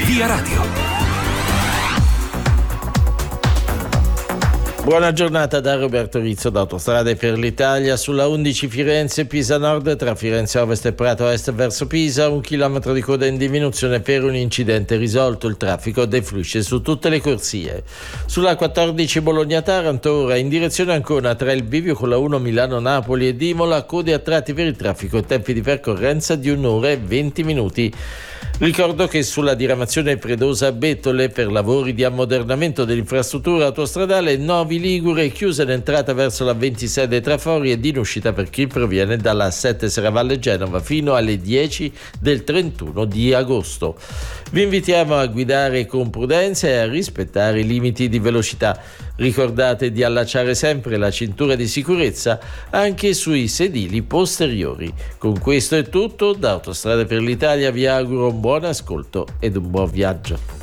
Via Radio. Buona giornata da Roberto Rizzo da Autostrade per l'Italia. Sulla 11 Firenze-Pisa Nord tra Firenze Ovest e Prato Est verso Pisa, 1 chilometro di coda in diminuzione per un incidente risolto. Il traffico defluisce su tutte le corsie. Sulla 14 Bologna-Taranto, ora in direzione Ancona tra il bivio con la 1 Milano-Napoli e Imola, code a tratti per il traffico e tempi di percorrenza di 1 ora e 20 minuti. Ricordo che sulla diramazione Predosa-Bettole per lavori di ammodernamento dell'infrastruttura autostradale Novi Ligure è chiusa in entrata verso la 26 dei Trafori e in uscita per chi proviene dalla 7 Serravalle Genova fino alle 10 del 31 di agosto. Vi invitiamo a guidare con prudenza e a rispettare i limiti di velocità. Ricordate di allacciare sempre la cintura di sicurezza anche sui sedili posteriori. Con questo è tutto, da Autostrade per l'Italia vi auguro un buon ascolto ed un buon viaggio.